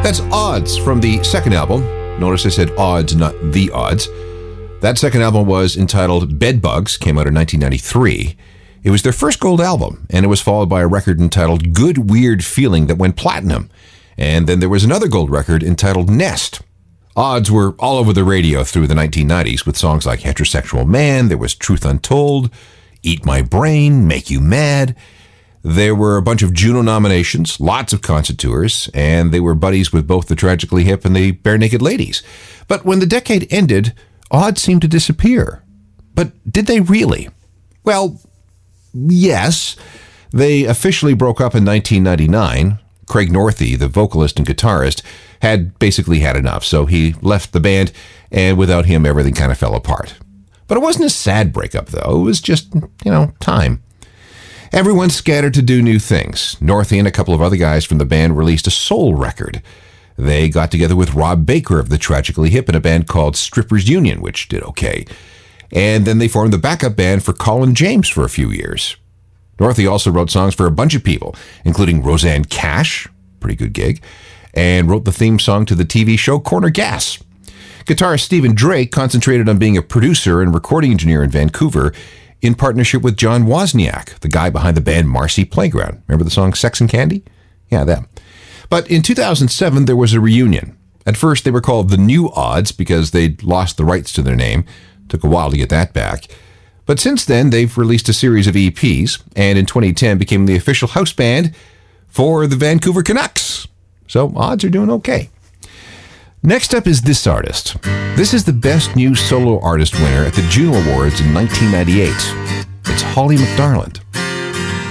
That's Odds from the second album. Notice I said Odds, not The Odds. That second album was entitled Bedbugs, came out in 1993. It was their first gold album, and it was followed by a record entitled Good Weird Feeling that went platinum. And then there was another gold record entitled Nest. Odds were all over the radio through the 1990s with songs like Heterosexual Man, there was Truth Untold, Eat My Brain, Make You Mad. There were a bunch of Juno nominations, lots of concert tours, and they were buddies with both the Tragically Hip and the Bare Naked Ladies. But when the decade ended, Odds seemed to disappear. But did they really? Well, yes. They officially broke up in 1999. Craig Northey, the vocalist and guitarist, had basically had enough, so he left the band, and without him, everything kind of fell apart. But it wasn't a sad breakup, though. It was just, time. Everyone scattered to do new things. Northey and a couple of other guys from the band released a soul record. They got together with Rob Baker of the Tragically Hip in a band called Strippers Union, which did okay. And then they formed the backup band for Colin James for a few years. Northey also wrote songs for a bunch of people, including Roseanne Cash, pretty good gig, and wrote the theme song to the TV show Corner Gas. Guitarist Stephen Drake concentrated on being a producer and recording engineer in Vancouver in partnership with John Wozniak, the guy behind the band Marcy Playground. Remember the song Sex and Candy? Yeah, them. But in 2007, there was a reunion. At first, they were called The New Odds because they'd lost the rights to their name. Took a while to get that back. But since then, they've released a series of EPs, and in 2010 became the official house band for the Vancouver Canucks. So Odds are doing okay. Next up is this artist. This is the Best New Solo Artist winner at the Juno Awards in 1998. It's Holly McDarland.